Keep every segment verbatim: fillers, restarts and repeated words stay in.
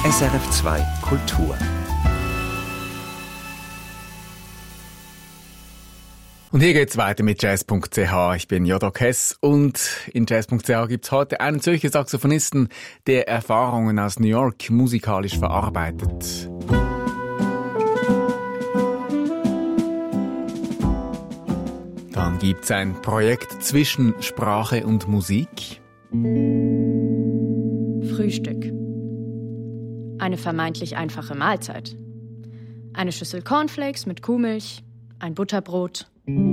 S R F zwei Kultur. Und hier geht's weiter mit Jazz Punkt C H. Ich bin Jodok Hess und in Jazz Punkt C H gibt's heute einen Zürcher Saxophonisten, der Erfahrungen aus New York musikalisch verarbeitet. Dann gibt's ein Projekt zwischen Sprache und Musik. Frühstück. Eine vermeintlich einfache Mahlzeit. Eine Schüssel Cornflakes mit Kuhmilch, ein Butterbrot.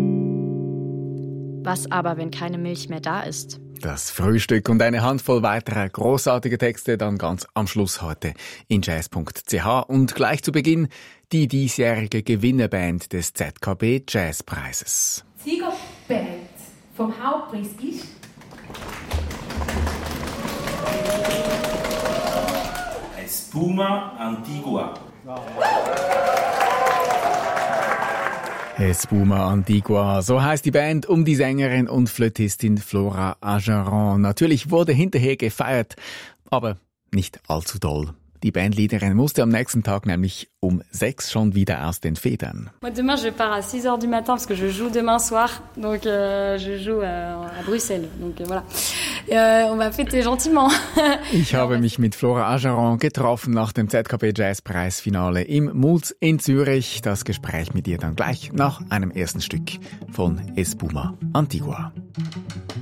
Was aber, wenn keine Milch mehr da ist? Das Frühstück und eine Handvoll weiterer großartiger Texte dann ganz am Schluss heute in Jazz Punkt C H. Und gleich zu Beginn die diesjährige Gewinnerband des Z K B Jazzpreises. Die Siegerband vom Hauptpreis ist Espuma Antigua. Espuma Antigua, so heißt die Band um die Sängerin und Flötistin Flora Ageron. Natürlich wurde hinterher gefeiert, aber nicht allzu doll. Die Bandleaderin musste am nächsten Tag nämlich um sechs schon wieder aus den Federn. Moi, demain, je pars à six heures du matin parce que je joue demain soir. Donc, euh, je joue euh, à Bruxelles. Donc, euh, voilà. Euh, on va fêter gentiment. Ich habe mich mit Flora Ageron getroffen nach dem Z K B Jazzpreisfinale im Mulz in Zürich. Das Gespräch mit ihr dann gleich nach einem ersten Stück von Espuma Antigua.